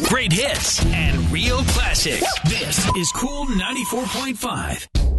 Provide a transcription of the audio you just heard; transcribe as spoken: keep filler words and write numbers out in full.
Great hits and real classics. This is Cool ninety-four point five.